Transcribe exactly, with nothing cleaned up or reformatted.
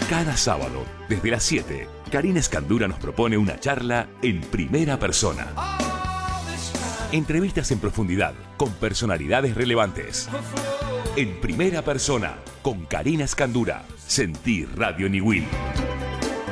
Cada sábado, desde las siete, Karina Escandura nos propone una charla en primera persona. Entrevistas en profundidad con personalidades relevantes. En primera persona, con Karina Escandura. Sentí Radio Niwil.